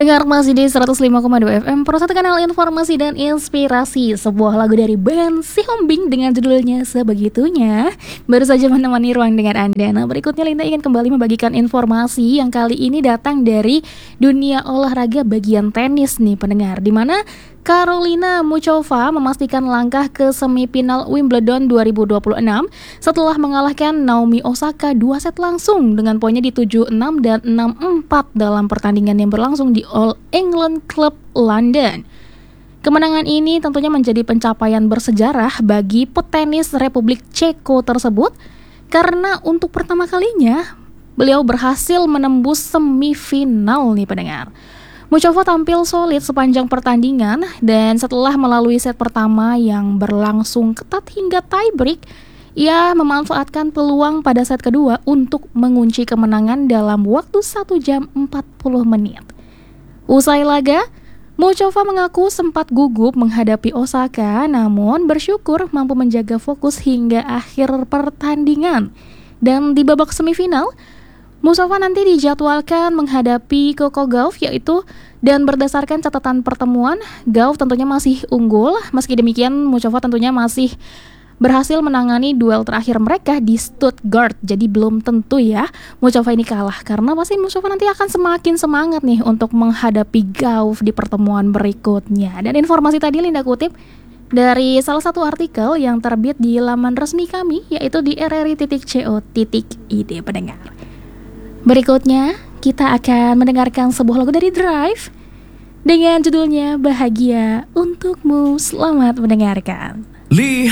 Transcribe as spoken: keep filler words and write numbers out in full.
Dengar masih di seratus lima koma dua F M, Pro satu Kanal Informasi dan Inspirasi. Sebuah lagu dari band Si Hombing dengan judulnya Sebegitunya baru saja menemani ruang dengan Anda. Nah, berikutnya Linda ingin kembali membagikan informasi yang kali ini datang dari dunia olahraga bagian tenis nih pendengar, di mana Karolina Muchova memastikan langkah ke semifinal Wimbledon dua ribu dua puluh enam setelah mengalahkan Naomi Osaka dua set langsung dengan poinnya di tujuh enam dan enam empat dalam pertandingan yang berlangsung di All England Club London. Kemenangan ini tentunya menjadi pencapaian bersejarah bagi petenis Republik Ceko tersebut karena untuk pertama kalinya beliau berhasil menembus semifinal nih pendengar. Muchova tampil solid sepanjang pertandingan dan setelah melalui set pertama yang berlangsung ketat hingga tie break, ia memanfaatkan peluang pada set kedua untuk mengunci kemenangan dalam waktu satu jam empat puluh menit. Usai laga, Muchova mengaku sempat gugup menghadapi Osaka, namun bersyukur mampu menjaga fokus hingga akhir pertandingan. Dan di babak semifinal, Muchova nanti dijadwalkan menghadapi Coco Gauff yaitu dan berdasarkan catatan pertemuan, Gauff tentunya masih unggul. Meski demikian, Muchova tentunya masih berhasil menangani duel terakhir mereka di Stuttgart. Jadi belum tentu ya Muchova ini kalah karena pasti Muchova nanti akan semakin semangat nih untuk menghadapi Gauff di pertemuan berikutnya. Dan informasi tadi Linda kutip dari salah satu artikel yang terbit di laman resmi kami yaitu di r r i titik co titik i d pendengar. Berikutnya, kita akan mendengarkan sebuah lagu dari Drive dengan judulnya Bahagia Untukmu. Selamat mendengarkan. Lihat